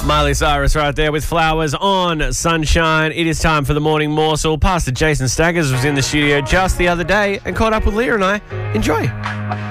Miley Cyrus right there with Flowers on Sunshine. It is time for the morning morsel. Pastor Jason Staggers was in the studio just the other day and caught up with Leah and I. Enjoy.